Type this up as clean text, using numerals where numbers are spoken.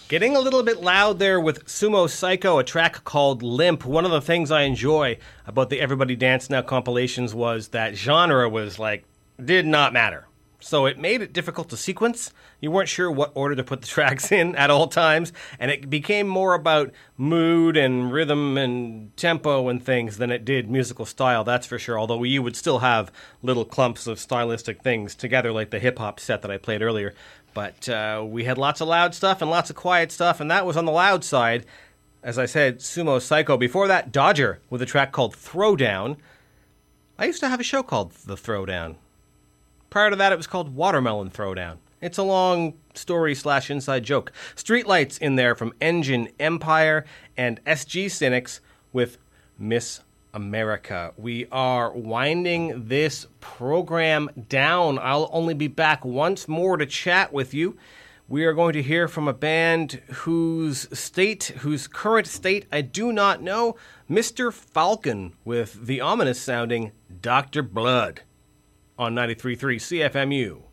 Getting a little bit loud there with Sumo Psycho, a track called Limp. One of the things I enjoy about the Everybody Dance Now compilations was that genre was did not matter. So it made it difficult to sequence. You weren't sure what order to put the tracks in at all times, and it became more about mood and rhythm and tempo and things than it did musical style, that's for sure, although you would still have little clumps of stylistic things together like the hip-hop set that I played earlier. But we had lots of loud stuff and lots of quiet stuff, and that was on the loud side. As I said, Sumo Psycho. Before that, Dodger with a track called Throwdown. I used to have a show called The Throwdown. Prior to that, it was called Watermelon Throwdown. It's a long story/inside joke. Streetlights in there from Engine Empire and SG Cynics with Miss America. We are winding this program down. I'll only be back once more to chat with you. We are going to hear from a band whose current state I do not know, Mr. Falcon with the ominous sounding Dr. Blood on 93.3 CFMU.